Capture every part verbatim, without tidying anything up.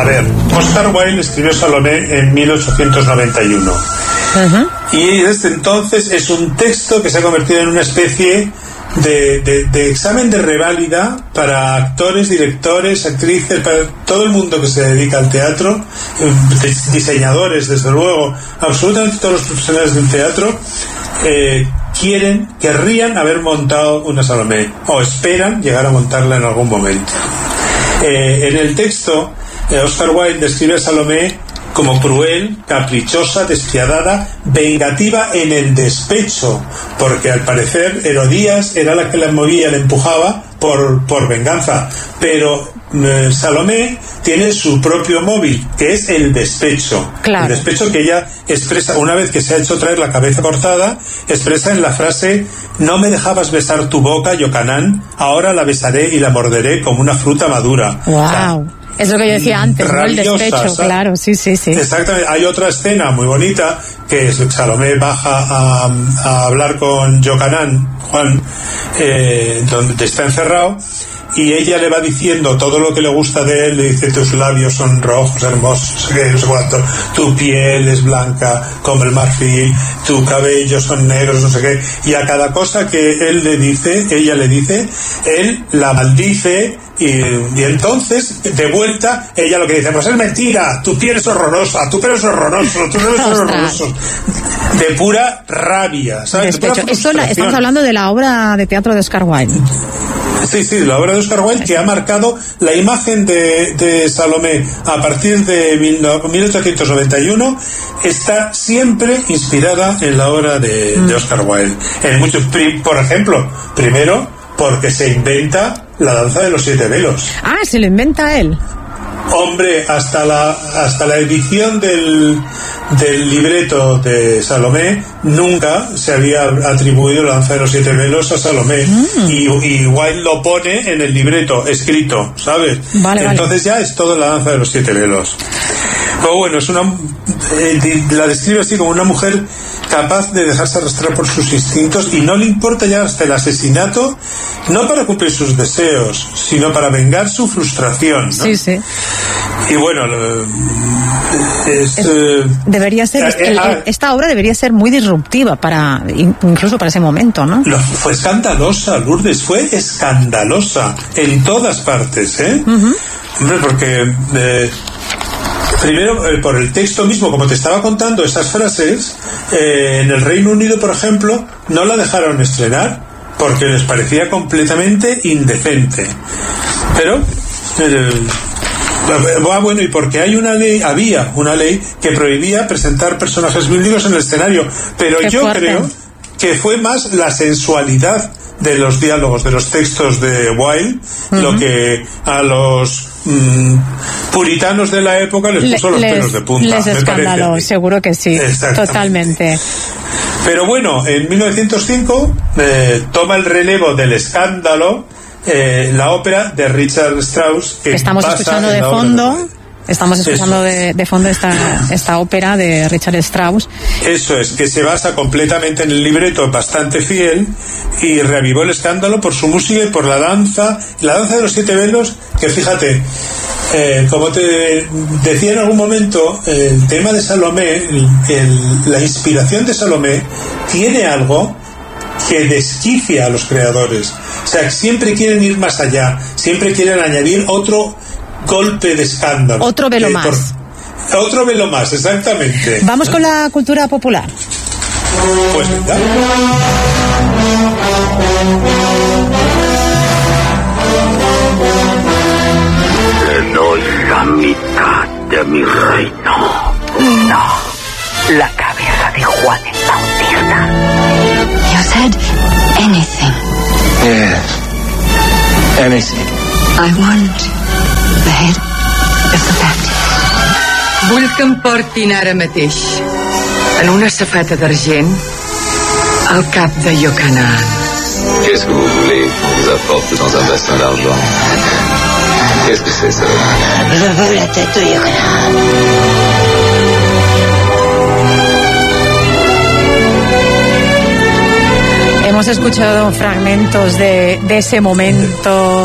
ver, Oscar Wilde escribió Salomé en mil ochocientos noventa y uno. Uh-huh. Y desde entonces es un texto que se ha convertido en una especie de, de, de examen de reválida para actores, directores, actrices, para todo el mundo que se dedica al teatro, diseñadores, desde luego, absolutamente todos los profesionales del teatro eh, quieren, querrían haber montado una Salomé, o esperan llegar a montarla en algún momento. Eh, en el texto, eh, Oscar Wilde describe a Salomé como cruel, caprichosa, despiadada, vengativa en el despecho, porque al parecer Herodías era la que la movía, la empujaba por, por venganza, pero eh, Salomé tiene su propio móvil, que es el despecho. Claro. El despecho que ella expresa, una vez que se ha hecho traer la cabeza cortada, expresa en la frase: no me dejabas besar tu boca, Yocanán, ahora la besaré y la morderé como una fruta madura. Wow. O sea, es lo que yo decía antes, ¿no? El despecho, ¿sabes? Claro, sí, sí, sí. Exactamente. Hay otra escena muy bonita que es Salomé baja a, a hablar con Yocanán, Juan, eh, donde está encerrado, y ella le va diciendo todo lo que le gusta de él. Le dice: tus labios son rojos, hermosos, no sé qué, no sé cuánto, tu piel es blanca como el marfil, tu cabello son negros, no sé qué, y a cada cosa que él le dice, ella le dice, él la maldice. Y, y entonces, de vuelta, ella lo que dice: pues es mentira, tu piel es horrorosa, tu pelo es horroroso, tu pelo es horroroso. De pura rabia, ¿sabes? De pura Esto la, estamos hablando de la obra de teatro de Oscar Wilde. Sí, sí, la obra de Oscar Wilde, que ha marcado la imagen de, de Salomé a partir de mil ochocientos noventa y uno, está siempre inspirada en la obra de, mm. de Oscar Wilde. En muchos, por ejemplo, primero, porque se inventa la danza de los siete velos. Ah, se lo inventa él. Hombre, hasta la hasta la edición del del libreto de Salomé nunca se había atribuido la danza de los siete velos a Salomé. Mm. y, y Wilde lo pone en el libreto escrito, ¿sabes? Vale, entonces vale. Ya es toda la danza de los siete velos. Pero bueno, es una eh, la describe así como una mujer capaz de dejarse arrastrar por sus instintos y no le importa ya hasta el asesinato, no para cumplir sus deseos, sino para vengar su frustración, ¿no? Sí, sí. Y bueno, es, es, eh, debería ser eh, el, el, esta obra debería ser muy disruptiva para incluso para ese momento, ¿no? Lo, fue escandalosa, Lourdes, fue escandalosa en todas partes, ¿eh? Uh-huh. Hombre, porque eh, primero, eh, por el texto mismo, como te estaba contando, esas frases, eh, en el Reino Unido, por ejemplo, no la dejaron estrenar porque les parecía completamente indecente. Pero, eh, ah, bueno, y porque hay una ley, había una ley que prohibía presentar personajes bíblicos en el escenario, pero Qué yo fuerte. creo que fue más la sensualidad de los diálogos, de los textos de Wilde, uh-huh. lo que a los mm, puritanos de la época les puso Le, los pelos de punta. Les escandaló, seguro que sí, totalmente. Pero bueno, en mil novecientos cinco eh, toma el relevo del escándalo eh, la ópera de Richard Strauss, que estamos escuchando de fondo. Estamos escuchando de, de fondo esta, esta ópera de Richard Strauss. Eso es, que se basa completamente en el libreto, bastante fiel, y reavivó el escándalo por su música y por la danza, la danza de los siete velos, que fíjate, eh, como te decía en algún momento, el tema de Salomé, el, el, la inspiración de Salomé, tiene algo que desquicia a los creadores. O sea, siempre quieren ir más allá, siempre quieren añadir otro golpe de escándalo. Otro velo eh, más. Por, otro velo más, exactamente. Vamos con la cultura popular. Pues venga. Que no es la mitad de mi reino. No. La cabeza de Juan el Bautista. You said anything. Yes. Anything. I want the head of the Baptist. Vull que em portin ara mateix, en una safata d'argent, al cap de Yocanaan. Qu'est-ce que vous voulez qu'on vous apporte dans un bassin d'argent? Qu'est-ce que c'est ça? Je veux la tête de Yocanaan. Hemos escuchado fragmentos de, de ese momento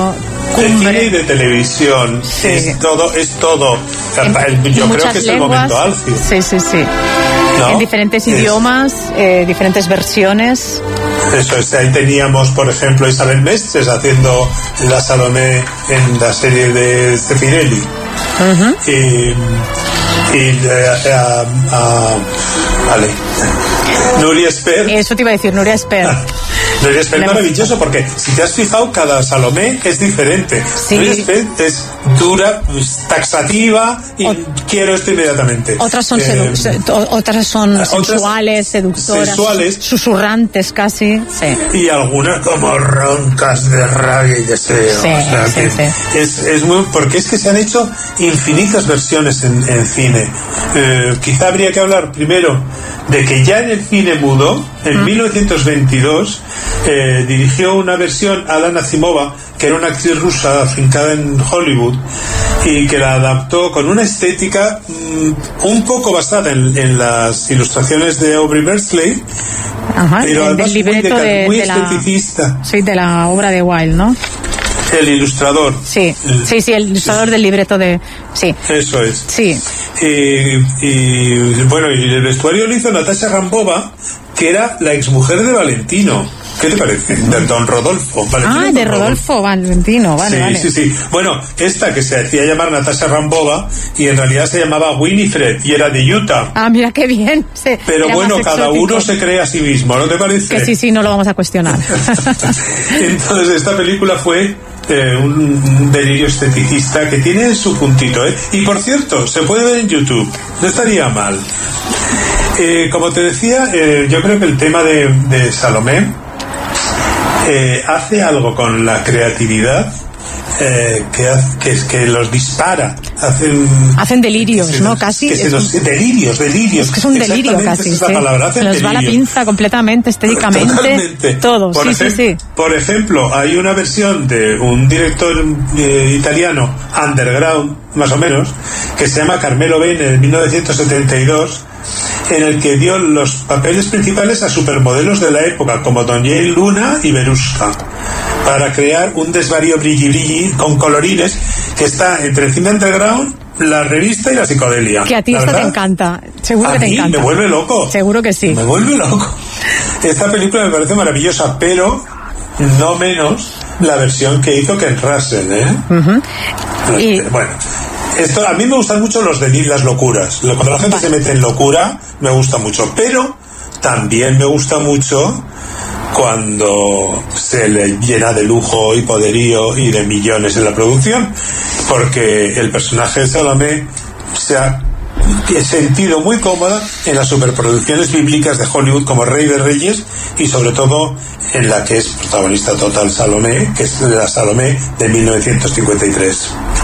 de cine y de televisión. Sí. Es todo, es todo. En, Yo creo que lenguas, es el momento álgido. Sí, sí, sí. ¿No? En diferentes es, idiomas, eh, diferentes versiones. Eso es, ahí teníamos, por ejemplo, Isabel Mestres haciendo la Salomé en la serie de Cepirelli. Uh-huh. Y, y a, a, a, vale. Nuria Espert. Eso te iba a decir, Nuria Espert. Nuria Espert maravilloso, porque si te has fijado, cada Salomé es diferente. Sí. Nuria Espert es dura, taxativa y o, quiero esto inmediatamente. Otras son, eh, sedu- otras son otras sensuales, seductoras, sensuales, susurrantes casi. Sí. Y algunas como roncas de rabia y deseo. Sí, o sea, sí, que sí. Es, es muy, porque es que se han hecho infinitas versiones en, en cine. Eh, quizá habría que hablar primero de que ya en el cine mudo, en mm. mil novecientos veintidós, eh, dirigió una versión Alana Azimova, que era una actriz rusa afincada en Hollywood, y que la adaptó con una estética mmm, un poco basada en, en las ilustraciones de Aubrey Beardsley. Ajá, pero el, del libreto muy, de, de, muy de esteticista. La, sí, de la obra de Wilde, ¿no? El ilustrador. Sí, el, sí, sí, el ilustrador sí. del libreto de... Sí. Eso es. Sí. Y, y bueno, y el vestuario lo hizo Natasha Rambova, que era la exmujer de Valentino. ¿Qué te parece? De Don Rodolfo. Valentino ah, de Rodolfo, Rodolfo Valentino, vale, sí, vale. Sí, sí, sí. Bueno, esta que se hacía llamar Natasha Rambova y en realidad se llamaba Winifred y era de Utah. Ah, mira qué bien. Sí, pero bueno, cada exótico. Uno se cree a sí mismo, ¿no te parece? Que sí, sí, no lo vamos a cuestionar. Entonces esta película fue eh, un delirio esteticista que tiene su puntito, ¿eh? Y por cierto, se puede ver en YouTube, no estaría mal. Eh, como te decía, eh, yo creo que el tema de, de Salomé eh, hace algo con la creatividad eh, que, hace, que, que los dispara, hacen hacen delirios, ¿no? Casi que se los, un, delirios, delirios. Es que es un delirio casi. Esa es la palabra, se nos delirio. Va la pinza completamente, estéticamente. Totalmente. Todo. Por, sí, ejem- sí, sí. por ejemplo, hay una versión de un director eh, italiano, underground, más o menos, que se llama Carmelo Bene, en mil novecientos setenta y dos, en el que dio los papeles principales a supermodelos de la época como Daniel Luna y Veruska, para crear un desvarío brilli brilli con colorines que está entre el cine underground, la revista y la psicodelia. Que a ti esto te encanta, seguro a que te mí encanta. Me vuelve loco. Seguro que sí. Me vuelve loco. Esta película me parece maravillosa, pero no menos la versión que hizo Ken Russell, ¿eh? Uh-huh. Y... Bueno, esto, a mí me gustan mucho los de las locuras. Cuando la gente vale. se mete en locura, me gusta mucho. Pero también me gusta mucho cuando se le llena de lujo y poderío y de millones en la producción, porque el personaje de Salomé se ha sentido muy cómoda en las superproducciones bíblicas de Hollywood como Rey de Reyes, y sobre todo en la que es protagonista total Salomé, que es la Salomé de mil novecientos cincuenta y tres.